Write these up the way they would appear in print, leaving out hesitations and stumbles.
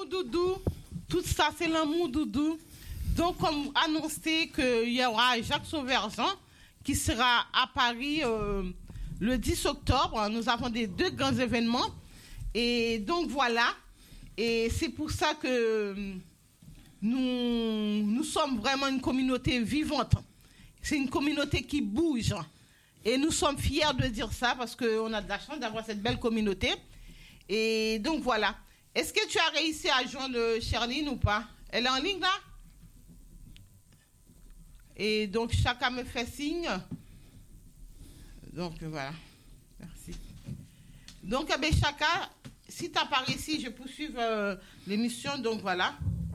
Doudou. Tout ça, c'est l'amour Doudou. Donc, comme annoncé qu'il y aura Jacques Sauvergent qui sera à Paris le 10 octobre. Nous avons deux grands événements. Et donc, voilà. Et c'est pour ça que nous sommes vraiment une communauté vivante. C'est une communauté qui bouge. Et nous sommes fiers de dire ça parce qu'on a de la chance d'avoir cette belle communauté. Et donc, voilà. Est-ce que tu as réussi à joindre Charline ou pas? Elle est en ligne, là? Et donc, chacun me fait signe. Donc, voilà. Merci. Donc, chacun, si tu as pas réussi, je poursuis l'émission. Donc, voilà.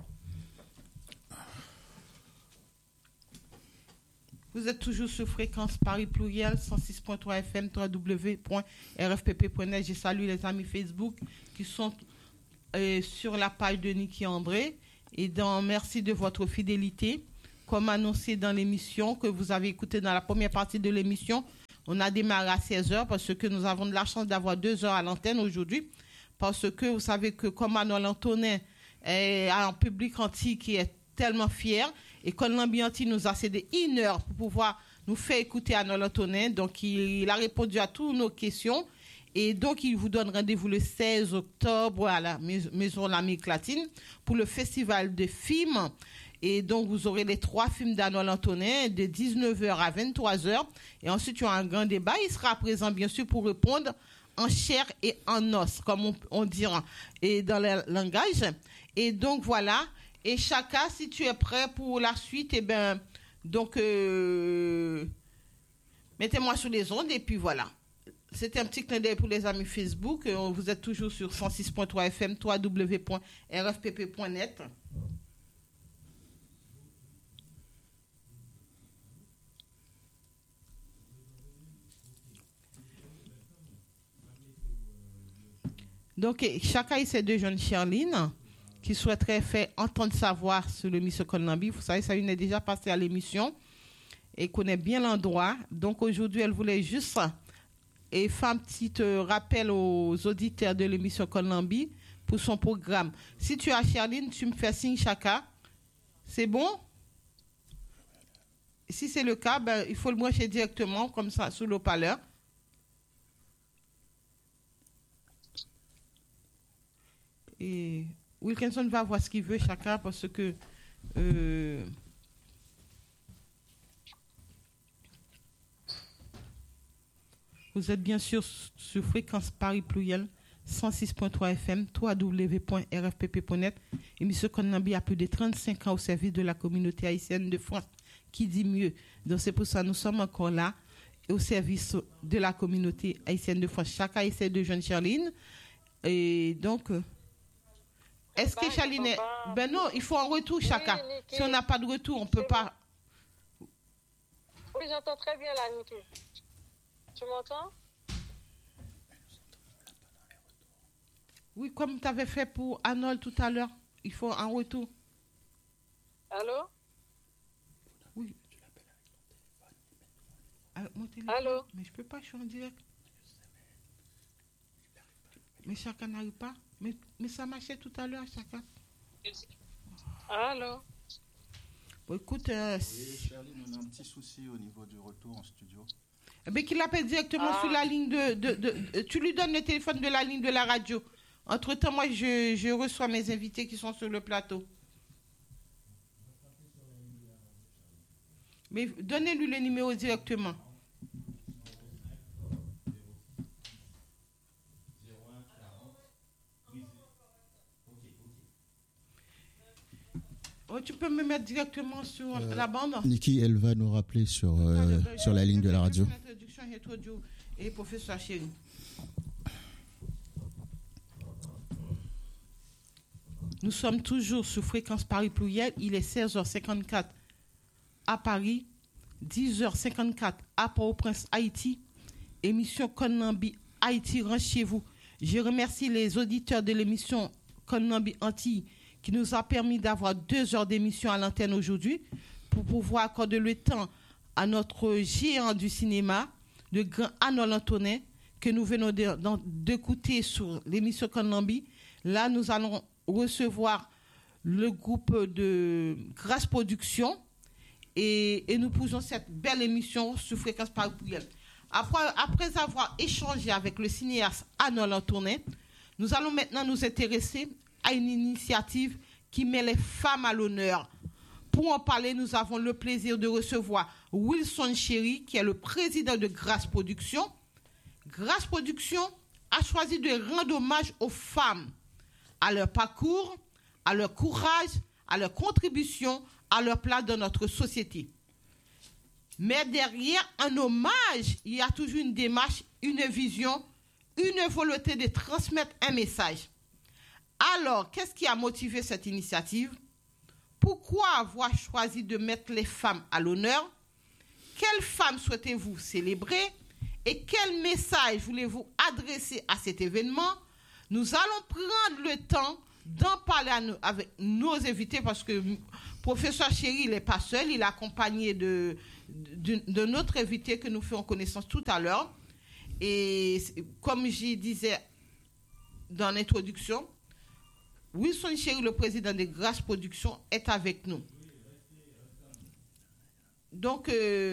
Vous êtes toujours sur Fréquence Paris Pluriel, 106.3 FM, www.rfpp.net. Je salue les amis Facebook qui sont sur la page de Niki André. Et merci de votre fidélité. Comme annoncé dans l'émission que vous avez écouté dans la première partie de l'émission, on a démarré à 16h parce que nous avons de la chance d'avoir 2 heures à l'antenne aujourd'hui. Parce que vous savez que comme Arnold Antonin est un public entier qui est tellement fier et que l'ambiance nous a cédé 1 heure pour pouvoir nous faire écouter Arnold Antonin. Donc, il a répondu à toutes nos questions. Et donc, il vous donne rendez-vous le 16 octobre à la Maison l'Amérique latine pour le festival de films. Et donc, vous aurez les 3 films d'Arnold Antonin de 19h à 23h. Et ensuite, il y aura un grand débat. Il sera présent, bien sûr, pour répondre en chair et en os, comme on dira, et dans le langage. Et donc, voilà. Et chacun, si tu es prêt pour la suite, donc, mettez-moi sur les ondes et puis voilà. C'était un petit clin d'œil pour les amis Facebook. Vous êtes toujours sur 106.3 FM, www.rfpp.net. Donc, chacun essaie de joindre Charline, qui souhaiterait faire entendre sa voix sur le Miss Conlambi. Vous savez, ça est déjà passé à l'émission et connaît bien l'endroit. Donc, aujourd'hui, elle voulait juste faire un petit rappel aux auditeurs de l'émission Conlambi pour son programme. Si tu as Charline, tu me fais signe chacun. C'est bon? Si c'est le cas, il faut le brancher directement, comme ça, sous l'haut-parleur. Et Wilkinson va voir ce qu'il veut chacun parce que vous êtes bien sûr sur Fréquence Paris Pluriel 106.3 FM, www.rfpp.net. Et M. Conlambi a plus de 35 ans au service de la communauté haïtienne de France. Qui dit mieux? Donc c'est pour ça que nous sommes encore là au service de la communauté haïtienne de France. Chacun essaie de joindre Charline. Et donc... Est-ce que Charline est... Ben non, il faut un retour chacun. Oui, si on n'a pas de retour, on ne peut pas... Oui, j'entends très bien là, Niki. Tu m'entends? Oui, comme tu avais fait pour Arnold tout à l'heure. Il faut un retour. Allô? Oui. Mon téléphone. Allô? Mais je ne peux pas, je suis en direct. Mais chacun n'arrive pas. Mais ça marchait tout à l'heure, chacun. Allô? Bon, écoute... Oui, Charline, on a un petit souci au niveau du retour en studio. Qu'il appelle directement sur la ligne tu lui donnes le téléphone de la ligne de la radio. Entre-temps, moi, je reçois mes invités qui sont sur le plateau. Mais donnez-lui le numéro directement. Oh, tu peux me mettre directement sur la bande. Niki, elle va nous rappeler sur la ligne de la radio. Et professeur Chéri. Nous sommes toujours sur Fréquence Paris Pluriel. Il est 16h54 à Paris, 10h54 à Port-au-Prince, Haïti. Émission Conlambi Haïti, rentre chez vous. Je remercie les auditeurs de l'émission Conlambi Antilles qui nous a permis d'avoir 2 heures d'émission à l'antenne aujourd'hui pour pouvoir accorder le temps à notre géant du cinéma, le grand Arnold Antonin, que nous venons d'écouter sur l'émission Conlambi. Là, nous allons recevoir le groupe de Grâce Production et nous posons cette belle émission sur Fréquence Paris Pluriel. Après avoir échangé avec le cinéaste Arnold Antonet, nous allons maintenant nous intéresser à une initiative qui met les femmes à l'honneur. Pour en parler, nous avons le plaisir de recevoir Wilson Chéri, qui est le président de Grâce Production. Grâce Production a choisi de rendre hommage aux femmes, à leur parcours, à leur courage, à leur contribution, à leur place dans notre société. Mais derrière un hommage, il y a toujours une démarche, une vision, une volonté de transmettre un message. Alors, qu'est-ce qui a motivé cette initiative? Pourquoi avoir choisi de mettre les femmes à l'honneur? Quelles femmes souhaitez-vous célébrer? Et quel message voulez-vous adresser à cet événement? Nous allons prendre le temps d'en parler avec nos invités parce que professeur Chéri, il n'est pas seul, il est accompagné de notre invité que nous faisons connaissance tout à l'heure. Et comme je disais dans l'introduction, Wilson Chéri, le président de Grâce Production, est avec nous. Donc,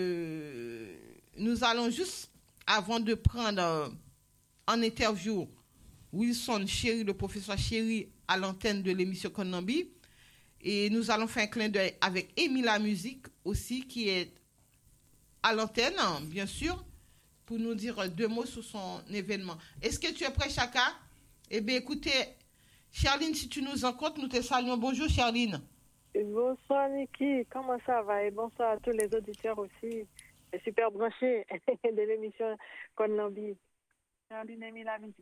nous allons juste, avant de prendre en interview Wilson Chéri, le professeur Chéri, à l'antenne de l'émission Konambi, et nous allons faire un clin d'œil avec Amy La Musique aussi, qui est à l'antenne, bien sûr, pour nous dire 2 mots sur son événement. Est-ce que tu es prêt, Chaka? Eh bien, écoutez, Charline, si tu nous rencontres, nous te saluons. Bonjour, Charline. Bonsoir, Niki. Comment ça va? Et bonsoir à tous les auditeurs aussi. Et super branchés de l'émission Konambi. Charline aime la musique.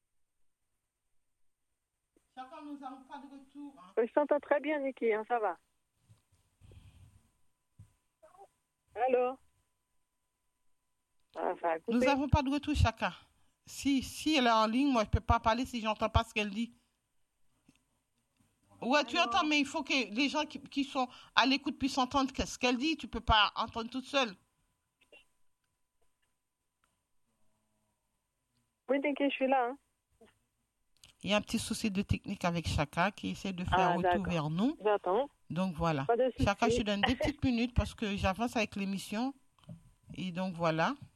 Chaka, nous n'avons pas de retour. Je t'entends très bien, Niki. Ça va? Allô? Nous n'avons pas de retour, Chaka. Si elle est en ligne, moi, je ne peux pas parler si je n'entends pas ce qu'elle dit. Ouais, tu entends, mais il faut que les gens qui sont à l'écoute puissent entendre ce qu'elle dit. Tu ne peux pas entendre toute seule. Oui, t'inquiète, je suis là. Il y a un petit souci de technique avec Chaka qui essaie de faire un retour vers nous. J'attends. Donc voilà. Chaka, je te donne 2 petites minutes parce que j'avance avec l'émission. Et donc voilà.